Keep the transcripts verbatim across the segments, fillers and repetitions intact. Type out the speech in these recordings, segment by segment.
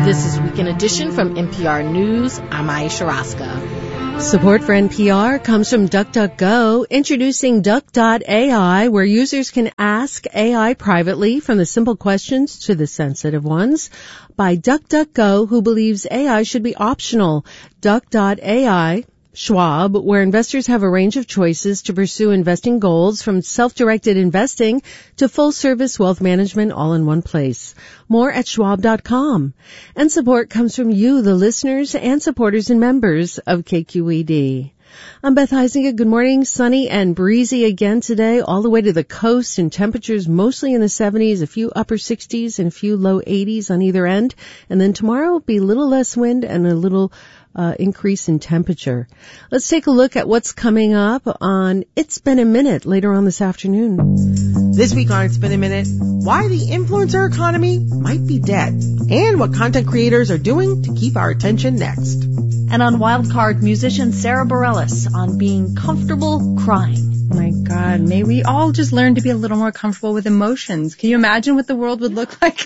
This is Weekend Edition from N P R News. I'm Aisha Roscoe. Support for N P R comes from DuckDuckGo, introducing Duck dot A I, where users can ask A I privately from the simple questions to the sensitive ones. By DuckDuckGo, who believes A I should be optional. Duck dot A I, Schwab, where investors have a range of choices to pursue investing goals, from self-directed investing to full-service wealth management, all in one place. More at schwab dot com. And support comes from you, the listeners and supporters and members of K Q E D. I'm Beth Heisinger. Good morning. Sunny and breezy again today, all the way to the coast, and temperatures mostly in the seventies, a few upper sixties and a few low eighties on either end. And then tomorrow will be a little less wind and a little Uh, increase in temperature. Let's take a look at what's coming up on It's Been a Minute later on this afternoon. This week on It's Been a Minute, why the influencer economy might be dead, and what content creators are doing to keep our attention next. And on Wildcard, musician Sarah Bareilles on being comfortable crying. Oh my God, may we all just learn to be a little more comfortable with emotions. Can you imagine what the world would look like?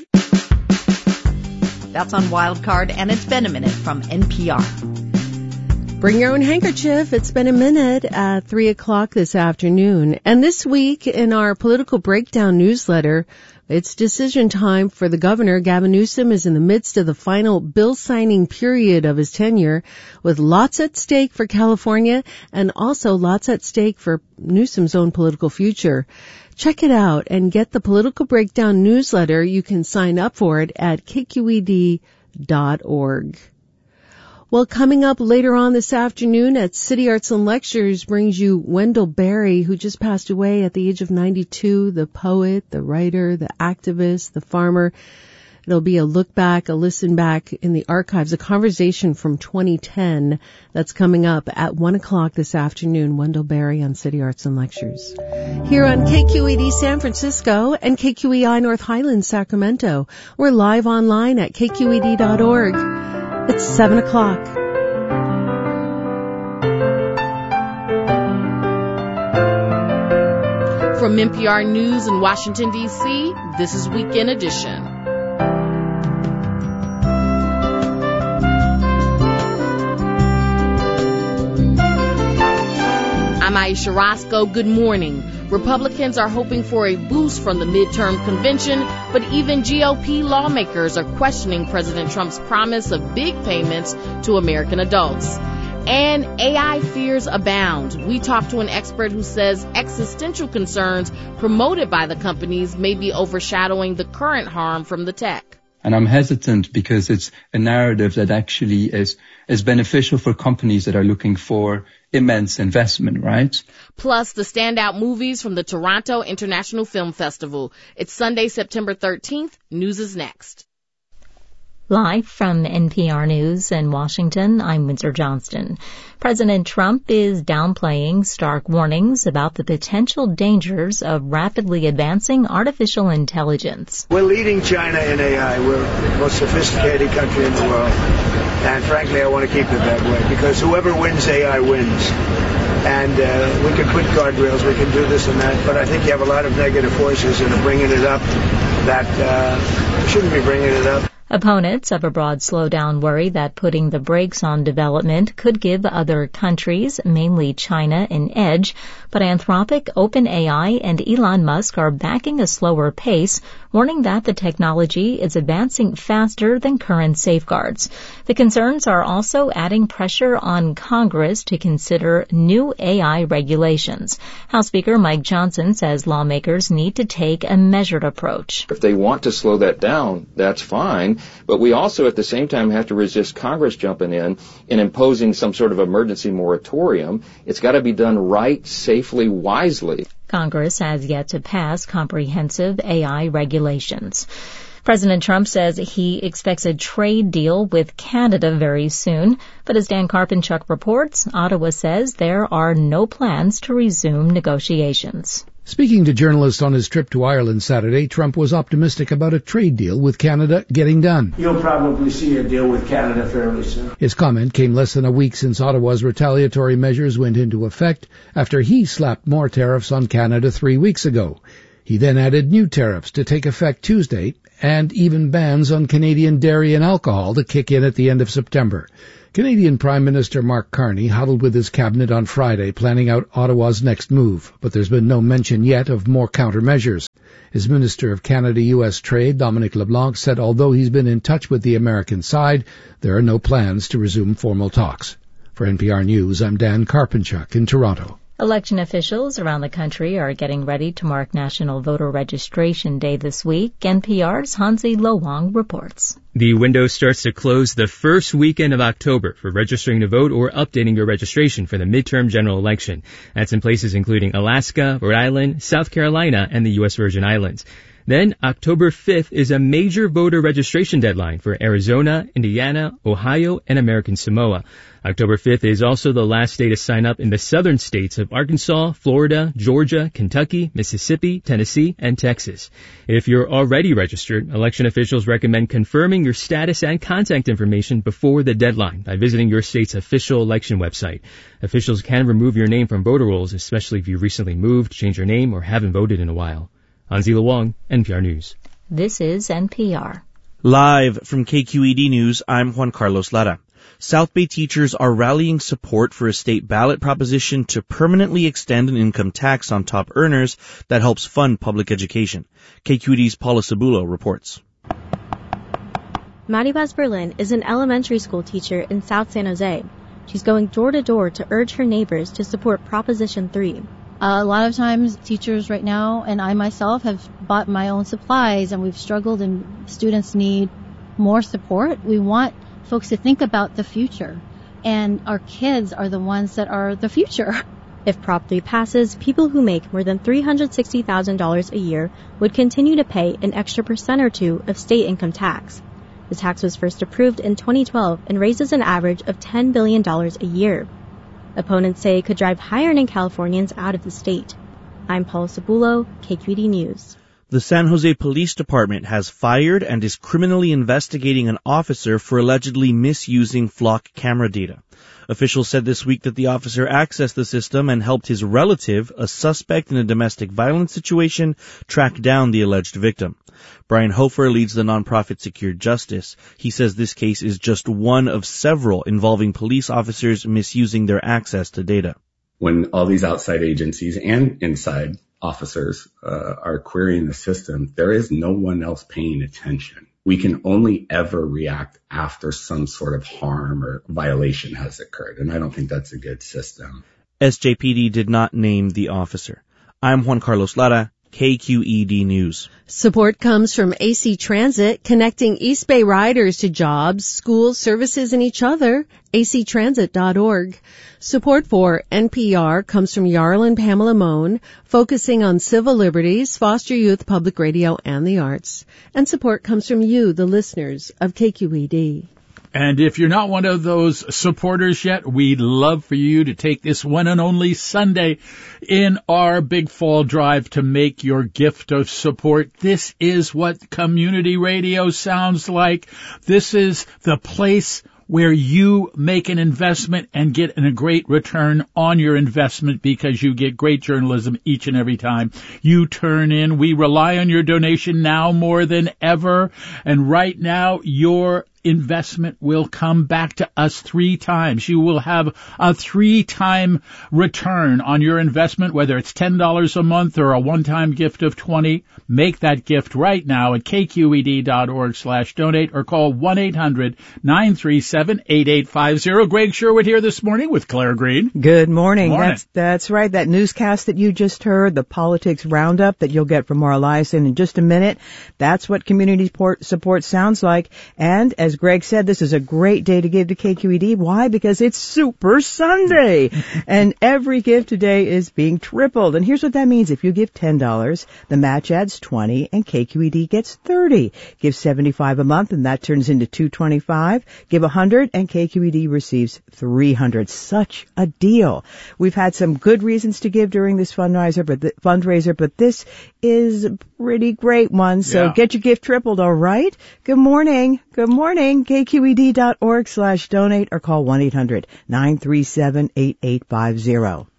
That's on Wildcard, and It's Been a Minute from N P R. Bring your own handkerchief. It's been a minute at three o'clock this afternoon. And this week in our Political Breakdown newsletter, it's decision time for the governor. Gavin Newsom is in the midst of the final bill signing period of his tenure, with lots at stake for California and also lots at stake for Newsom's own political future. Check it out and get the Political Breakdown newsletter. You can sign up for it at K Q E D dot org. Well, coming up later on this afternoon at City Arts and Lectures brings you Wendell Berry, who just passed away at the age of ninety-two, the poet, the writer, the activist, the farmer. It'll be a look back, a listen back in the archives, a conversation from twenty ten that's coming up at one o'clock this afternoon. Wendell Berry on City Arts and Lectures. Here on K Q E D San Francisco and K Q E I North Highlands, Sacramento. We're live online at K Q E D dot org. It's seven o'clock. From N P R News in Washington, D C, this is Weekend Edition. I'm Aisha Roscoe. Good morning. Republicans are hoping for a boost from the midterm convention, but even G O P lawmakers are questioning President Trump's promise of big payments to American adults. And A I fears abound. We talked to an expert who says existential concerns promoted by the companies may be overshadowing the current harm from the tech. And I'm hesitant because it's a narrative that actually is, is beneficial for companies that are looking for immense investment, right? Plus the standout movies from the Toronto International Film Festival. It's Sunday, September thirteenth. News is next. Live from N P R News in Washington, I'm Windsor Johnston. President Trump is downplaying stark warnings about the potential dangers of rapidly advancing artificial intelligence. We're leading China in A I. We're the most sophisticated country in the world. And frankly, I want to keep it that way, because whoever wins A I wins. And uh, we can put guardrails, we can do this and that, but I think you have a lot of negative forces that are bringing it up that uh, shouldn't be bringing it up. Opponents of a broad slowdown worry that putting the brakes on development could give other countries, mainly China, an edge. But Anthropic, OpenAI, and Elon Musk are backing a slower pace, warning that the technology is advancing faster than current safeguards. The concerns are also adding pressure on Congress to consider new A I regulations. House Speaker Mike Johnson says lawmakers need to take a measured approach. If they want to slow that down, that's fine. But we also at the same time have to resist Congress jumping in and imposing some sort of emergency moratorium. It's got to be done right, safely, wisely. Congress has yet to pass comprehensive A I regulations. President Trump says he expects a trade deal with Canada very soon. But as Dan Karpinchuk reports, Ottawa says there are no plans to resume negotiations. Speaking to journalists on his trip to Ireland Saturday, Trump was optimistic about a trade deal with Canada getting done. You'll probably see a deal with Canada fairly soon. His comment came less than a week since Ottawa's retaliatory measures went into effect after he slapped more tariffs on Canada three weeks ago. He then added new tariffs to take effect Tuesday and even bans on Canadian dairy and alcohol to kick in at the end of September. Canadian Prime Minister Mark Carney huddled with his cabinet on Friday, planning out Ottawa's next move, but there's been no mention yet of more countermeasures. His Minister of Canada-U S Trade, Dominic LeBlanc, said although he's been in touch with the American side, there are no plans to resume formal talks. For N P R News, I'm Dan Karpinchuk in Toronto. Election officials around the country are getting ready to mark National Voter Registration Day this week. N P R's Hansi Lowang reports. The window starts to close the first weekend of October for registering to vote or updating your registration for the midterm general election. That's in places including Alaska, Rhode Island, South Carolina, and the U S Virgin Islands. Then, October fifth is a major voter registration deadline for Arizona, Indiana, Ohio, and American Samoa. October fifth is also the last day to sign up in the southern states of Arkansas, Florida, Georgia, Kentucky, Mississippi, Tennessee, and Texas. If you're already registered, election officials recommend confirming your status and contact information before the deadline by visiting your state's official election website. Officials can remove your name from voter rolls, especially if you recently moved, changed your name, or haven't voted in a while. Hansi Lowang, N P R News. This is N P R. Live from K Q E D News, I'm Juan Carlos Lara. South Bay teachers are rallying support for a state ballot proposition to permanently extend an income tax on top earners that helps fund public education. K Q E D's Paula Cebulo reports. Maribaz Berlin is an elementary school teacher in South San Jose. She's going door to door to urge her neighbors to support Proposition three. Uh, a lot of times teachers right now and I myself have bought my own supplies and we've struggled and students need more support. We want folks to think about the future and our kids are the ones that are the future. If Prop three passes, people who make more than three hundred sixty thousand dollars a year would continue to pay an extra percent or two of state income tax. The tax was first approved in twenty twelve and raises an average of ten billion dollars a year. Opponents say it could drive high-earning Californians out of the state. I'm Paula Cebulo, K Q E D News. The San Jose Police Department has fired and is criminally investigating an officer for allegedly misusing flock camera data. Officials said this week that the officer accessed the system and helped his relative, a suspect in a domestic violence situation, track down the alleged victim. Brian Hofer leads the nonprofit Secure Justice. He says this case is just one of several involving police officers misusing their access to data. When all these outside agencies and inside officers uh, are querying the system, there is no one else paying attention. We can only ever react after some sort of harm or violation has occurred, and I don't think that's a good system. S J P D did not name the officer. I'm Juan Carlos Lara, K Q E D News. Support comes from A C Transit, connecting East Bay riders to jobs, schools, services, and each other. A C transit dot org. Support for N P R comes from Jarl and Pamela Moan, focusing on civil liberties, foster youth, public radio, and the arts. And support comes from you, the listeners of K Q E D. And if you're not one of those supporters yet, we'd love for you to take this one and only Sunday in our Big Fall Drive to make your gift of support. This is what community radio sounds like. This is the place where you make an investment and get a great return on your investment because you get great journalism each and every time you turn in. We rely on your donation now more than ever. And right now, your investment will come back to us three times. You will have a three-time return on your investment, whether it's ten dollars a month or a one-time gift of twenty dollars. Make that gift right now at K Q E D dot org slash donate or call one eight hundred nine three seven eight eight five zero. Greg Sherwood here this morning with Claire Green. Good morning. morning. That's that's right. That newscast that you just heard, the politics roundup that you'll get from Maura Eliason in just a minute, that's what community support, support sounds like. And as Greg said, this is a great day to give to K Q E D. Why? Because it's Super Sunday. And every gift today is being tripled. And here's what that means. If you give ten dollars, the match adds twenty and K Q E D gets thirty. Give seventy-five a month and that turns into two hundred twenty-five. Give one hundred and K Q E D receives three hundred. Such a deal. We've had some good reasons to give during this fundraiser, but the, fundraiser, but this is a pretty great one. So yeah. Get your gift tripled, all right? Good morning. Good morning. K Q E D dot org slash donate or call one eight hundred nine three seven eight eight five zero.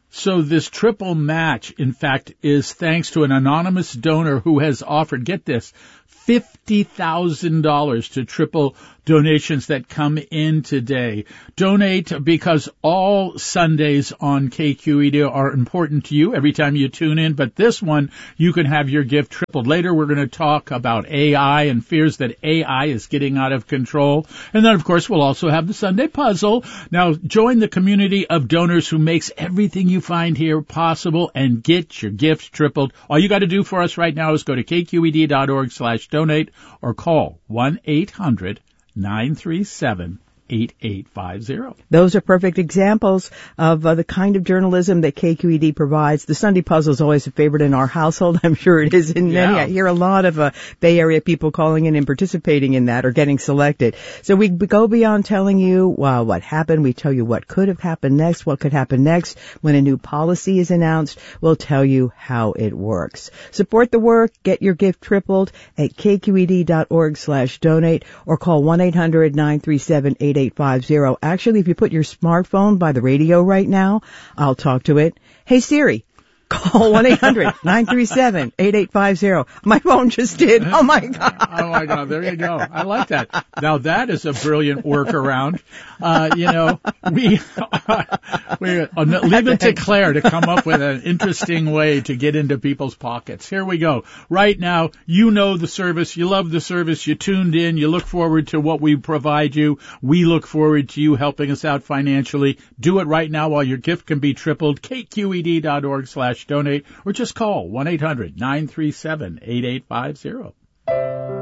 So this triple match, in fact, is thanks to an anonymous donor who has offered, get this, fifty thousand dollars to triple donations that come in today. Donate because all Sundays on K Q E D are important to you every time you tune in, but this one, you can have your gift tripled. Later, we're going to talk about A I and fears that A I is getting out of control. And then, of course, we'll also have the Sunday puzzle. Now, join the community of donors who makes everything you find here possible and get your gift tripled. All you got to do for us right now is go to k q e d dot org slash donate or call one eight hundred nine three seven eight eight five zero. Those are perfect examples of uh, the kind of journalism that K Q E D provides. The Sunday Puzzle is always a favorite in our household. I'm sure it is in many. Yeah. I hear a lot of uh, Bay Area people calling in and participating in that or getting selected. So we go beyond telling you uh, what happened. We tell you what could have happened next, what could happen next. When a new policy is announced, we'll tell you how it works. Support the work. Get your gift tripled at k q e d dot org slash donate or call one eight hundred nine three seven eight eight five zero. Actually, if you put your smartphone by the radio right now, I'll talk to it. Hey Siri, call one eight hundred nine three seven eight eight five zero. My phone just did. Oh my God. Oh my God. There you go. I like that. Now that is a brilliant workaround. Uh, you know, we, we uh, leave it to Claire to come up with an interesting way to get into people's pockets. Here we go. Right now, you know the service. You love the service. You tuned in. You look forward to what we provide you. We look forward to you helping us out financially. Do it right now while your gift can be tripled. k q e d dot org slash donate or just call one eight hundred nine three seven eight eight five zero.